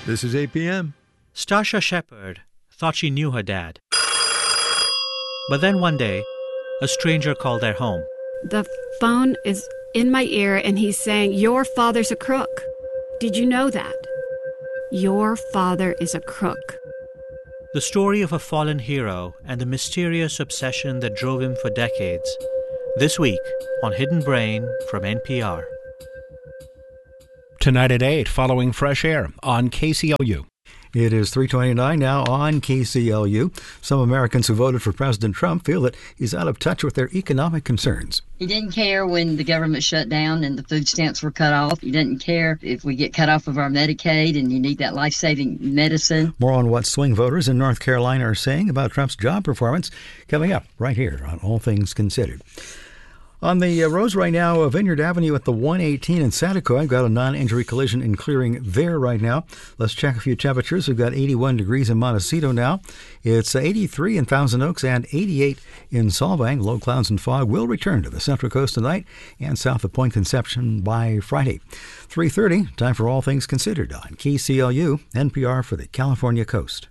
This is 8 p.m. Starsha Shepard thought she knew her dad. But then one day, a stranger called their home. The phone is in my ear and he's saying, "Your father's a crook. Did you know that? Your father is a crook." The story of a fallen hero and the mysterious obsession that drove him for decades. This week on Hidden Brain from NPR. Tonight at 8, following Fresh Air on KCLU. It is 3:29 now on KCLU. Some Americans who voted for President Trump feel that he's out of touch with their economic concerns. He didn't care when the government shut down and the food stamps were cut off. He didn't care if we get cut off of our Medicaid and you need that life-saving medicine. More on what swing voters in North Carolina are saying about Trump's job performance coming up right here on All Things Considered. On the roads right now, Vineyard Avenue at the 118 in Saticoy. Got a non-injury collision in clearing there right now. Let's check a few temperatures. We've got 81 degrees in Montecito now. It's 83 in Thousand Oaks and 88 in Solvang. Low clouds and fog will return to the Central Coast tonight and south of Point Conception by Friday. 3:30, time for All Things Considered on KCLU, NPR for the California Coast.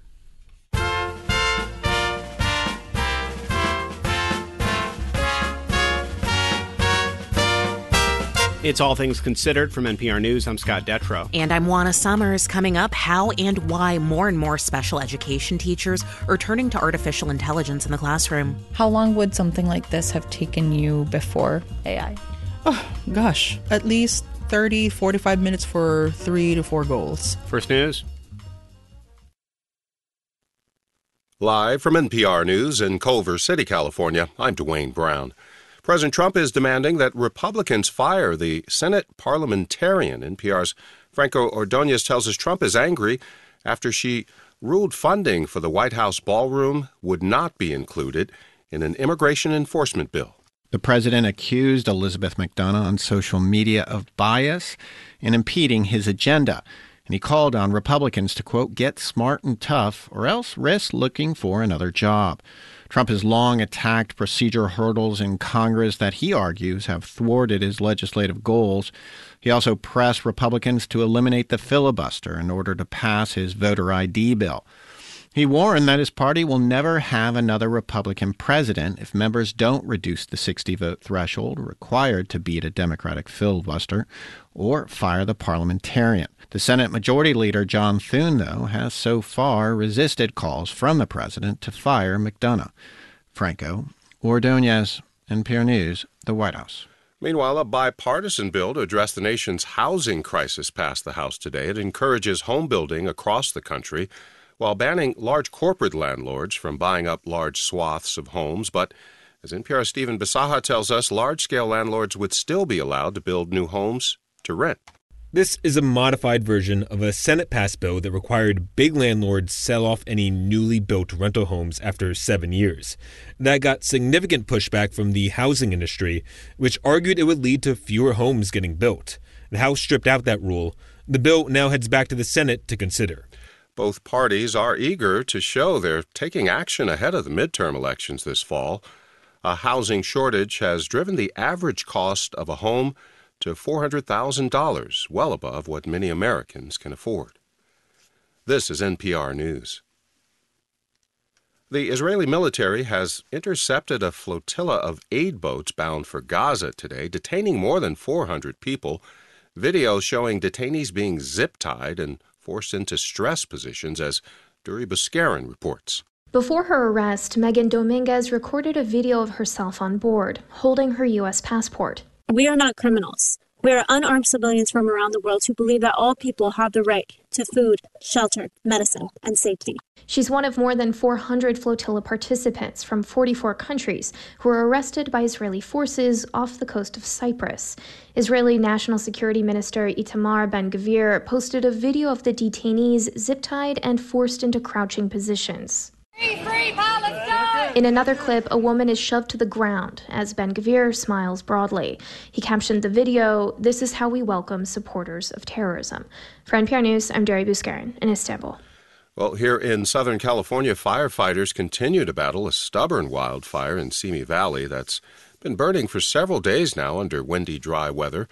It's All Things Considered from NPR News. I'm Scott Detrow. And I'm Juana Summers. Coming up, how and why more and more special education teachers are turning to artificial intelligence in the classroom. How long would something like this have taken you before AI? Oh, gosh, at least 30, 45 minutes for 3 to 4 goals. First news. Live from NPR News in Culver City, California, I'm Dwayne Brown. President Trump is demanding that Republicans fire the Senate parliamentarian. NPR's Franco Ordonez tells us Trump is angry after she ruled funding for the White House ballroom would not be included in an immigration enforcement bill. The president accused Elizabeth McDonough on social media of bias and impeding his agenda. And he called on Republicans to, quote, get smart and tough or else risk looking for another job. Trump has long attacked procedural hurdles in Congress that he argues have thwarted his legislative goals. He also pressed Republicans to eliminate the filibuster in order to pass his voter ID bill. He warned that his party will never have another Republican president if members don't reduce the 60-vote threshold required to beat a Democratic filibuster or fire the parliamentarian. The Senate Majority Leader John Thune, though, has so far resisted calls from the president to fire McDonough. Franco Ordonez, NPR News, the White House. Meanwhile, a bipartisan bill to address the nation's housing crisis passed the House today. It encourages home building across the country while banning large corporate landlords from buying up large swaths of homes. But as NPR's Stephen Bisaha tells us, large-scale landlords would still be allowed to build new homes to rent. This is a modified version of a Senate-passed bill that required big landlords sell off any newly built rental homes after 7 years. That got significant pushback from the housing industry, which argued it would lead to fewer homes getting built. The House stripped out that rule. The bill now heads back to the Senate to consider. Both parties are eager to show they're taking action ahead of the midterm elections this fall. A housing shortage has driven the average cost of a home to $400,000, well above what many Americans can afford. This is NPR News. The Israeli military has intercepted a flotilla of aid boats bound for Gaza today, detaining more than 400 people. Videos showing detainees being zip-tied and forced into stress positions, as Duri Buscarin reports. Before her arrest, Megan Dominguez recorded a video of herself on board, holding her U.S. passport. We are not criminals. We are unarmed civilians from around the world who believe that all people have the right to food, shelter, medicine, and safety. She's one of more than 400 flotilla participants from 44 countries who were arrested by Israeli forces off the coast of Cyprus. Israeli National Security Minister Itamar Ben-Gvir posted a video of the detainees zip-tied and forced into crouching positions. Free Palestine! In another clip, a woman is shoved to the ground as Ben-Gvir smiles broadly. He captioned the video, "This is how we welcome supporters of terrorism." For NPR News, I'm Duri Buscarin in Istanbul. Well, here in Southern California, firefighters continue to battle a stubborn wildfire in Simi Valley that's been burning for several days now under windy, dry weather.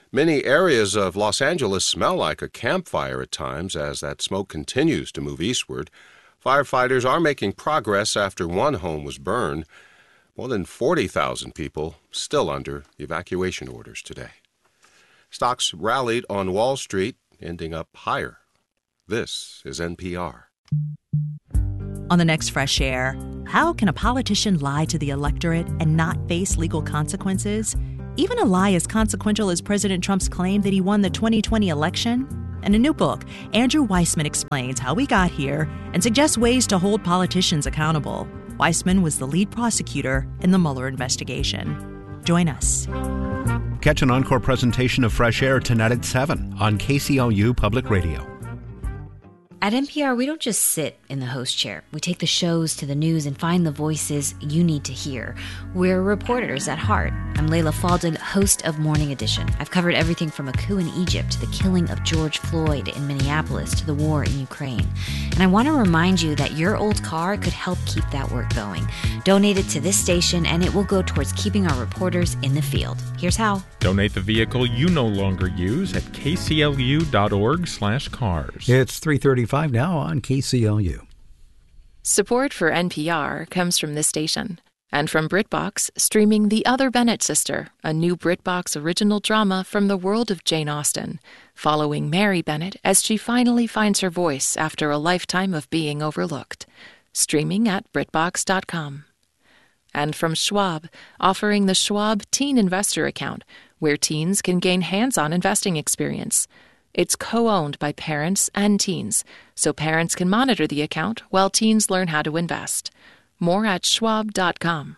Many areas of Los Angeles smell like a campfire at times as that smoke continues to move eastward. Firefighters are making progress after one home was burned. More than 40,000 people still under evacuation orders today. Stocks rallied on Wall Street, ending up higher. This is NPR. On the next Fresh Air, how can a politician lie to the electorate and not face legal consequences? Even a lie as consequential as President Trump's claim that he won the 2020 election? In a new book, Andrew Weissman explains how we got here and suggests ways to hold politicians accountable. Weissman was the lead prosecutor in the Mueller investigation. Join us. Catch an encore presentation of Fresh Air tonight at 7 on KCLU Public Radio. At NPR, we don't just sit in the host chair. We take the shows to the news and find the voices you need to hear. We're reporters at heart. I'm Layla Faldin, host of Morning Edition. I've covered everything from a coup in Egypt to the killing of George Floyd in Minneapolis to the war in Ukraine. And I want to remind you that your old car could help keep that work going. Donate it to this station, and it will go towards keeping our reporters in the field. Here's how. Donate the vehicle you no longer use at kclu.org/cars. It's 3:35 now on KCLU. Support for NPR comes from this station and from BritBox, streaming The Other Bennett Sister, a new BritBox original drama from the world of Jane Austen, following Mary Bennett as she finally finds her voice after a lifetime of being overlooked. Streaming at BritBox.com. And from Schwab, offering the Schwab Teen Investor Account, where teens can gain hands-on investing experience. It's co-owned by parents and teens, so parents can monitor the account while teens learn how to invest. More at schwab.com.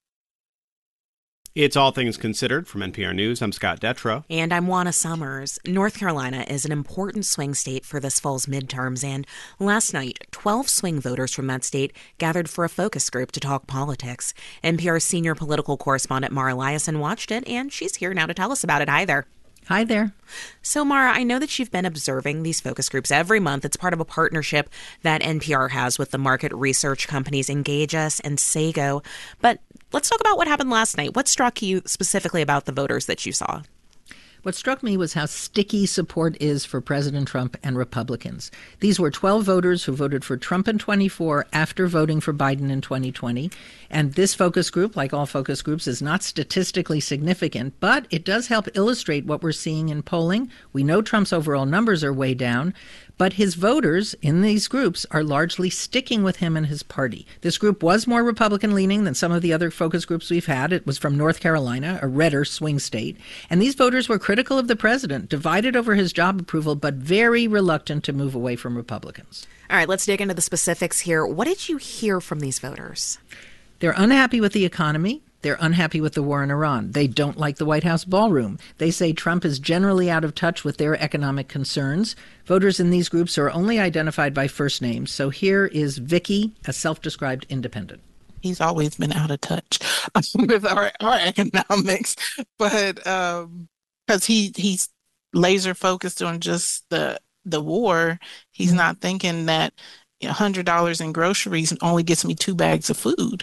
It's All Things Considered from NPR News. I'm Scott Detrow. And I'm Juana Summers. North Carolina is an important swing state for this fall's midterms, and last night, 12 swing voters from that state gathered for a focus group to talk politics. NPR's senior political correspondent Mara Liasson watched it, and she's here now to tell us about it. Hi there. Hi there. So, Mara, I know that you've been observing these focus groups every month. It's part of a partnership that NPR has with the market research companies Engage Us and Sago. But let's talk about what happened last night. What struck you specifically about the voters that you saw? What struck me was how sticky support is for President Trump and Republicans. These were 12 voters who voted for Trump in 24 after voting for Biden in 2020. And this focus group, like all focus groups, is not statistically significant, but it does help illustrate what we're seeing in polling. We know Trump's overall numbers are way down, but his voters in these groups are largely sticking with him and his party. This group was more Republican-leaning than some of the other focus groups we've had. It was from North Carolina, a redder swing state. And these voters were critical of the president, divided over his job approval, but very reluctant to move away from Republicans. All right, let's dig into the specifics here. What did you hear from these voters? They're unhappy with the economy. They're unhappy with the war in Iran. They don't like the White House ballroom. They say Trump is generally out of touch with their economic concerns. Voters in these groups are only identified by first names. So here is Vicky, a self-described independent. He's always been out of touch with our economics, but because he's laser focused on just the war, he's not thinking that $100 in groceries only gets me 2 bags of food.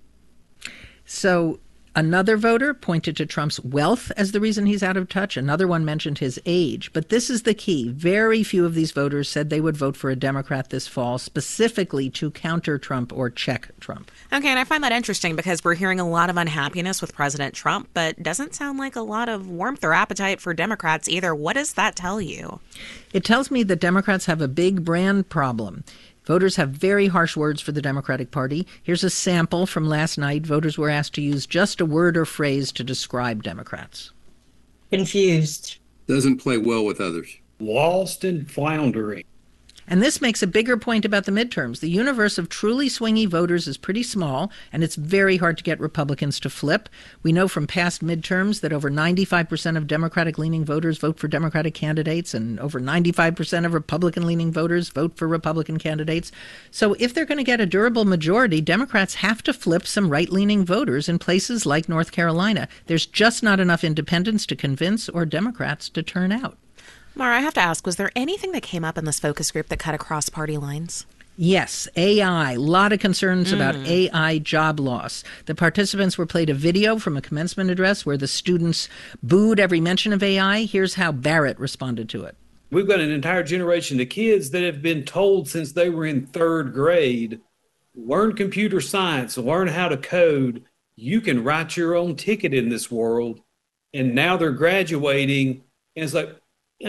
So another voter pointed to Trump's wealth as the reason he's out of touch. Another one mentioned his age. But this is the key. Very few of these voters said they would vote for a Democrat this fall, specifically to counter Trump or check Trump. Okay, and I find that interesting because we're hearing a lot of unhappiness with President Trump, but doesn't sound like a lot of warmth or appetite for Democrats either. What does that tell you? It tells me that Democrats have a big brand problem. Voters have very harsh words for the Democratic Party. Here's a sample from last night. Voters were asked to use just a word or phrase to describe Democrats. Confused. Doesn't play well with others. Lost and floundering. And this makes a bigger point about the midterms. The universe of truly swingy voters is pretty small, and it's very hard to get Republicans to flip. We know from past midterms that over 95% of Democratic-leaning voters vote for Democratic candidates, and over 95% of Republican-leaning voters vote for Republican candidates. So if they're going to get a durable majority, Democrats have to flip some right-leaning voters in places like North Carolina. There's just not enough independents to convince or Democrats to turn out. Mara, I have to ask, was there anything that came up in this focus group that cut across party lines? Yes, AI. A lot of concerns about AI job loss. The participants were played a video from a commencement address where the students booed every mention of AI. Here's how Barrett responded to it. We've got an entire generation of kids that have been told since they were in third grade, learn computer science, learn how to code. You can write your own ticket in this world. And now they're graduating, and it's like,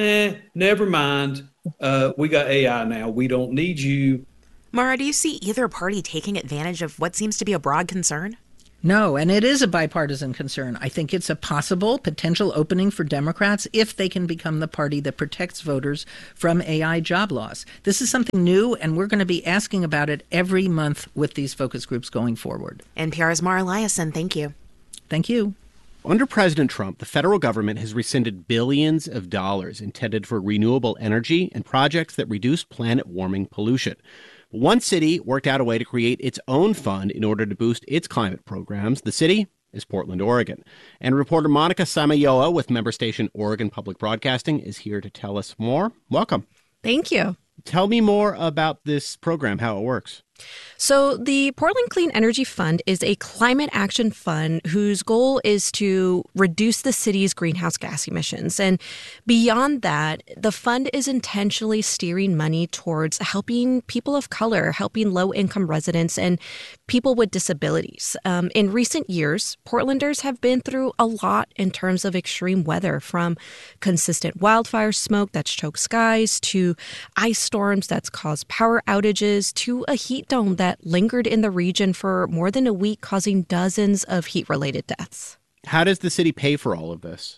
never mind. We got AI now. We don't need you. Mara, do you see either party taking advantage of what seems to be a broad concern? No, and it is a bipartisan concern. I think it's a potential opening for Democrats if they can become the party that protects voters from AI job loss. This is something new, and we're going to be asking about it every month with these focus groups going forward. NPR's Mara Liasson, thank you. Thank you. Under President Trump, the federal government has rescinded billions of dollars intended for renewable energy and projects that reduce planet warming pollution. One city worked out a way to create its own fund in order to boost its climate programs. The city is Portland, Oregon. And reporter Monica Samayoa with member station Oregon Public Broadcasting is here to tell us more. Welcome. Thank you. Tell me more about this program, how it works. So the Portland Clean Energy Fund is a climate action fund whose goal is to reduce the city's greenhouse gas emissions. And beyond that, the fund is intentionally steering money towards helping people of color, helping low-income residents, and people with disabilities. In recent years, Portlanders have been through a lot in terms of extreme weather, from consistent wildfire smoke that's choked skies, to ice storms that's caused power outages, to a heat dome that lingered in the region for more than a week, causing dozens of heat-related deaths. How does the city pay for all of this?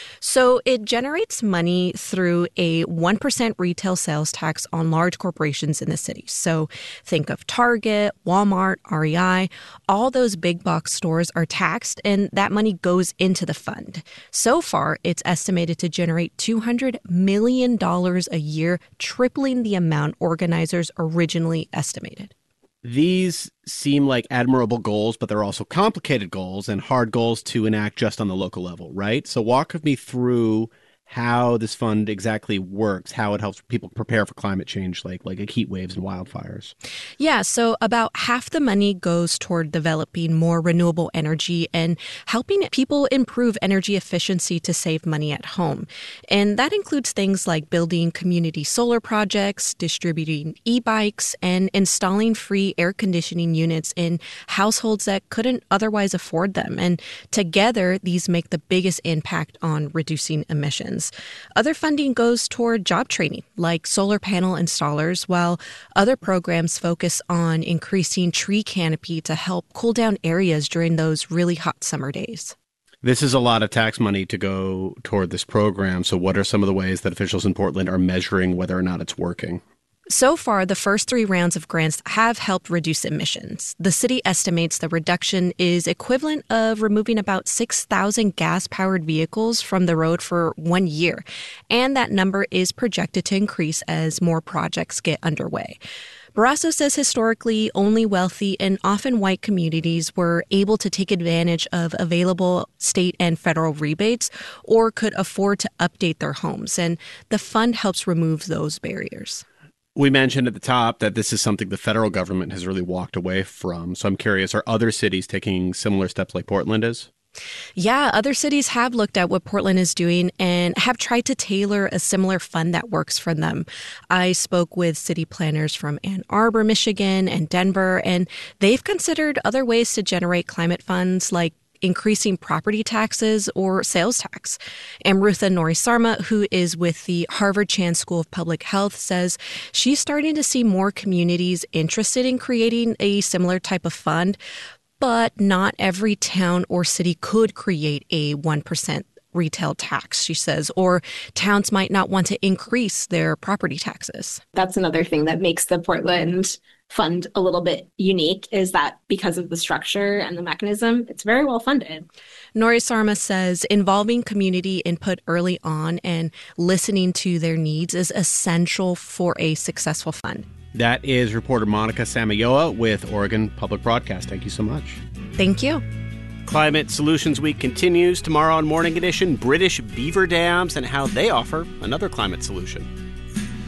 So it generates money through a 1% retail sales tax on large corporations in the city. So think of Target, Walmart, REI. All those big box stores are taxed, and that money goes into the fund. So far, it's estimated to generate $200 million a year, tripling the amount organizers originally estimated. These seem like admirable goals, but they're also complicated goals and hard goals to enact just on the local level, right? So walk me through how this fund exactly works, how it helps people prepare for climate change, like heat waves and wildfires. Yeah, so about half the money goes toward developing more renewable energy and helping people improve energy efficiency to save money at home. And that includes things like building community solar projects, distributing e-bikes, and installing free air conditioning units in households that couldn't otherwise afford them. And together, these make the biggest impact on reducing emissions. Other funding goes toward job training, like solar panel installers, while other programs focus on increasing tree canopy to help cool down areas during those really hot summer days. This is a lot of tax money to go toward this program. So what are some of the ways that officials in Portland are measuring whether or not it's working? So far, the first 3 rounds of grants have helped reduce emissions. The city estimates the reduction is equivalent of removing about 6,000 gas-powered vehicles from the road for 1 year. And that number is projected to increase as more projects get underway. Barrasso says historically, only wealthy and often white communities were able to take advantage of available state and federal rebates or could afford to update their homes. And the fund helps remove those barriers. We mentioned at the top that this is something the federal government has really walked away from. So I'm curious, are other cities taking similar steps like Portland is? Yeah, other cities have looked at what Portland is doing and have tried to tailor a similar fund that works for them. I spoke with city planners from Ann Arbor, Michigan, and Denver, and they've considered other ways to generate climate funds, like increasing property taxes or sales tax. Amrutha Norisarma, who is with the Harvard Chan School of Public Health, says she's starting to see more communities interested in creating a similar type of fund, but not every town or city could create a 1% retail tax, she says, or towns might not want to increase their property taxes. That's another thing that makes the Portland fund a little bit unique, is that because of the structure and the mechanism, it's very well funded. Norisarma says involving community input early on and listening to their needs is essential for a successful fund. That is reporter Monica Samayoa with Oregon Public Broadcast. Thank you so much. Thank you. Climate Solutions Week continues tomorrow on Morning Edition. British beaver dams and how they offer another climate solution.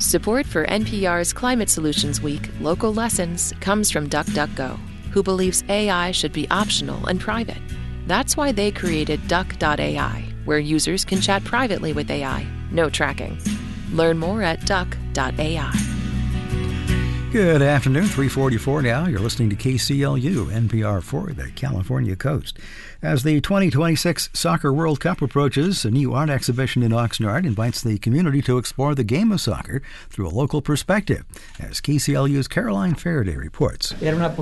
Support for NPR's Climate Solutions Week Local Lessons comes from DuckDuckGo, who believes AI should be optional and private. That's why they created Duck.ai, where users can chat privately with AI, no tracking. Learn more at Duck.ai. Good afternoon, 3:44 now. You're listening to KCLU, NPR for the California coast. As the 2026 Soccer World Cup approaches, a new art exhibition in Oxnard invites the community to explore the game of soccer through a local perspective, as KCLU's Caroline Faraday reports.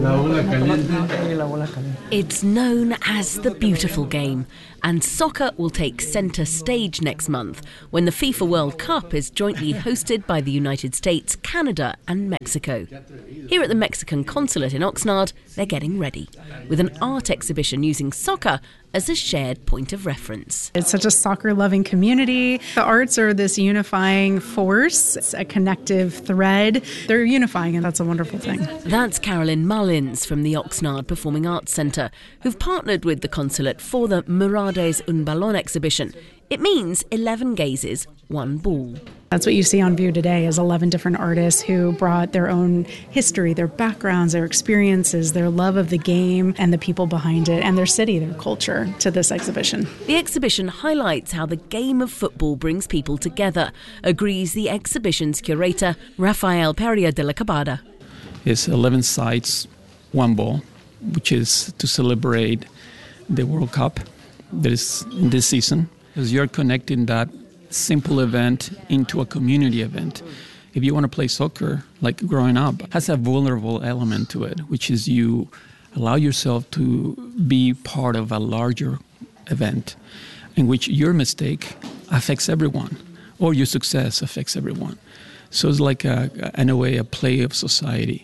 It's known as the beautiful game, and soccer will take centre stage next month when the FIFA World Cup is jointly hosted by the United States, Canada and Mexico. Here at the Mexican consulate in Oxnard, they're getting ready, with an art exhibition using soccer as a shared point of reference. It's such a soccer-loving community. The arts are this unifying force. It's a connective thread. They're unifying, and that's a wonderful thing. That's Carolyn Mullins from the Oxnard Performing Arts Centre, who've partnered with the consulate for the Mirades Un Balón exhibition. It means 11 gazes, one ball. That's what you see on view today is 11 different artists who brought their own history, their backgrounds, their experiences, their love of the game and the people behind it and their city, their culture to this exhibition. The exhibition highlights how the game of football brings people together, agrees the exhibition's curator, Rafael Peria de la Cabada. It's 11 sides, one ball, which is to celebrate the World Cup that is in this season. Because you're connecting that simple event into a community event. If you want to play soccer, like growing up, it has a vulnerable element to it, which is you allow yourself to be part of a larger event in which your mistake affects everyone or your success affects everyone. So it's like, in a way, a play of society.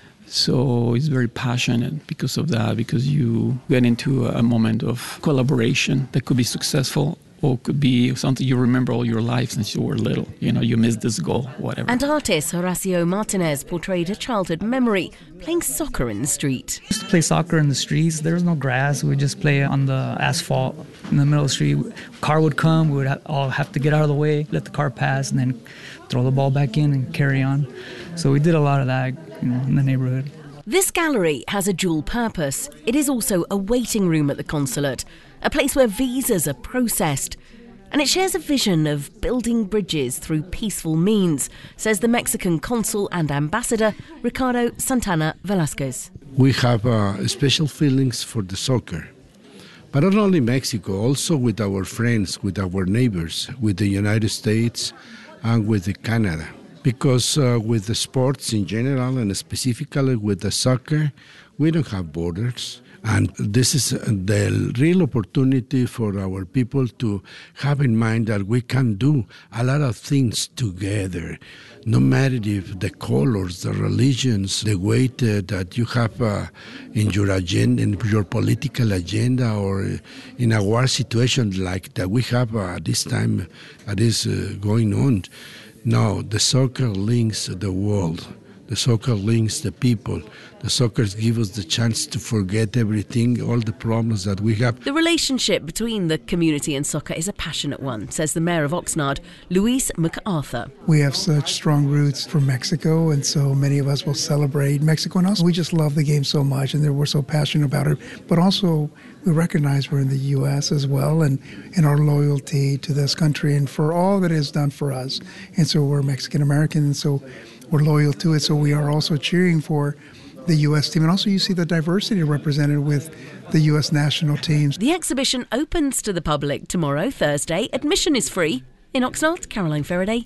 So it's very passionate because of that, because you get into a moment of collaboration that could be successful or could be something you remember all your life since you were little. You know, you missed this goal, whatever. And artist Horacio Martinez portrayed a childhood memory, playing soccer in the street. We used to play soccer in the streets. There was no grass. We would just play on the asphalt in the middle of the street. Car would come. We would all have to get out of the way, let the car pass, and then throw the ball back in and carry on. So we did a lot of that, in the neighborhood. This gallery has a dual purpose. It is also a waiting room at the consulate, a place where visas are processed. And it shares a vision of building bridges through peaceful means, says the Mexican consul and ambassador, Ricardo Santana Velasquez. We have special feelings for the soccer. But not only Mexico, also with our friends, with our neighbors, with the United States and with Canada. Because with the sports in general and specifically with the soccer, we don't have borders. And this is the real opportunity for our people to have in mind that we can do a lot of things together, no matter if the colors, the religions, the weight that you have in your agenda, in your political agenda, or in a war situation like that we have this time that is going on. No, the soccer links the world. The soccer links the people. The soccer gives us the chance to forget everything, all the problems that we have. The relationship between the community and soccer is a passionate one, says the mayor of Oxnard, Luis MacArthur. We have such strong roots from Mexico, and so many of us will celebrate Mexico. And also, we just love the game so much, and we're so passionate about it. But also, we recognize we're in the U.S. as well, and our loyalty to this country and for all that it has done for us. And so we're Mexican-American, and so we're loyal to it. So we are also cheering for the U.S. team. And also you see the diversity represented with the U.S. national teams. The exhibition opens to the public tomorrow, Thursday. Admission is free. In Oxnard, Caroline Faraday,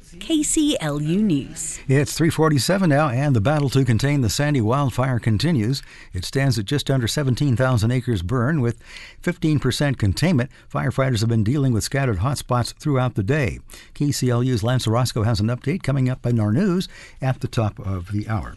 KCLU News. It's 3:47 now, and the battle to contain the Sandy wildfire continues. It stands at just under 17,000 acres burned, with 15% containment. Firefighters have been dealing with scattered hotspots throughout the day. KCLU's Lance Orozco has an update coming up in our news at the top of the hour.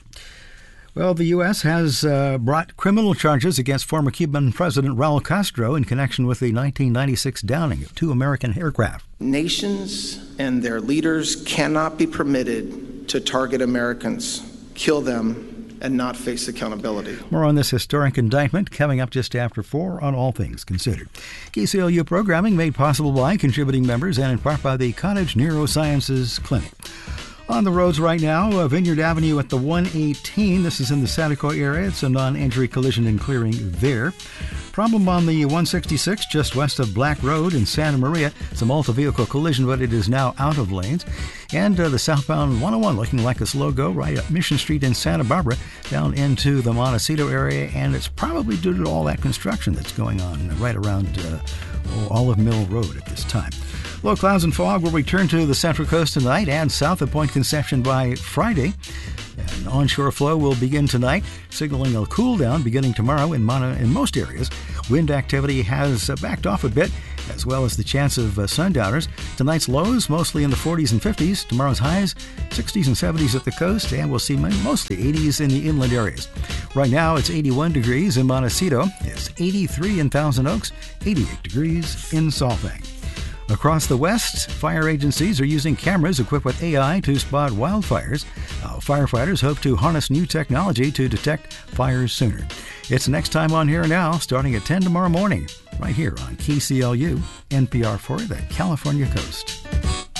Well, the U.S. has brought criminal charges against former Cuban President Raul Castro in connection with the 1996 downing of 2 American aircraft. Nations and their leaders cannot be permitted to target Americans, kill them, and not face accountability. More on this historic indictment coming up just after 4 on All Things Considered. KCLU programming made possible by contributing members and in part by the Cottage Neurosciences Clinic. On the roads right now, Vineyard Avenue at the 118. This is in the Saticoy area. It's a non-injury collision and clearing there. Problem on the 166 just west of Black Road in Santa Maria. It's a multi-vehicle collision, but it is now out of lanes. And the southbound 101 looking like a slow go right up Mission Street in Santa Barbara down into the Montecito area. And it's probably due to all that construction that's going on right around Olive Mill Road at this time. Low clouds and fog will return to the Central Coast tonight and south of Point Conception by Friday. An onshore flow will begin tonight, signaling a cool down beginning tomorrow in most areas. Wind activity has backed off a bit, as well as the chance of sundowners. Tonight's lows mostly in the 40s and 50s. Tomorrow's highs 60s and 70s at the coast, and we'll see mostly 80s in the inland areas. Right now it's 81 degrees in Montecito. It's 83 in Thousand Oaks, 88 degrees in Solvang. Across the West, fire agencies are using cameras equipped with AI to spot wildfires. Firefighters hope to harness new technology to detect fires sooner. It's next time on Here and Now, starting at 10 tomorrow morning, right here on KCLU, NPR for the California Coast.